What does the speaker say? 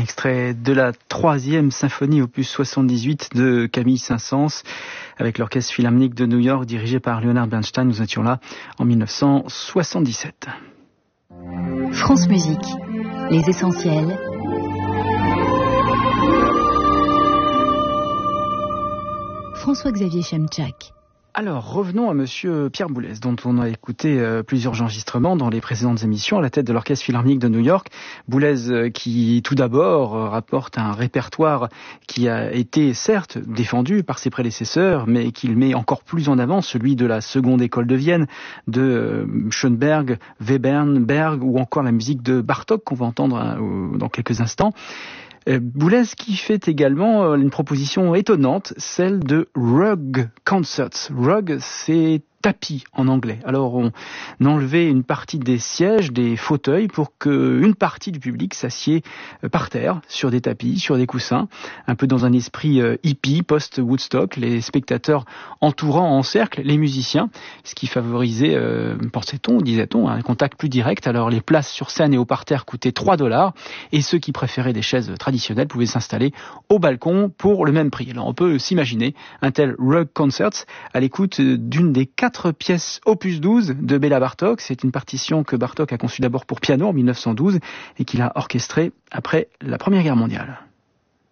extrait de la 3e symphonie opus 78 de Camille Saint-Saëns avec l'Orchestre Philharmonique de New York dirigé par Leonard Bernstein. Nous étions là en 1977. France Musique, les essentiels. François-Xavier Chemchak. Alors, revenons à monsieur Pierre Boulez, dont on a écouté plusieurs enregistrements dans les précédentes émissions, à la tête de l'Orchestre Philharmonique de New York. Boulez qui, tout d'abord, rapporte un répertoire qui a été, certes, défendu par ses prédécesseurs, mais qu'il met encore plus en avant, celui de la seconde école de Vienne, de Schoenberg, Webern, Berg, ou encore la musique de Bartók, qu'on va entendre dans quelques instants. Boulez qui fait également une proposition étonnante, celle de Rug Concerts. Rug, c'est tapis en anglais. Alors on enlevait une partie des sièges, des fauteuils, pour qu'une partie du public s'assied par terre, sur des tapis, sur des coussins, un peu dans un esprit hippie, post-Woodstock, les spectateurs entourant en cercle les musiciens, ce qui favorisait, pensait-on, disait-on, un contact plus direct. Alors les places sur scène et au parterre coûtaient $3, et ceux qui préféraient des chaises traditionnelles pouvaient s'installer au balcon pour le même prix. Alors on peut s'imaginer un tel Rug Concerts à l'écoute d'une des 4 pièces opus 12 de Béla Bartók. C'est une partition que Bartók a conçue d'abord pour piano en 1912 et qu'il a orchestrée après la Première Guerre mondiale.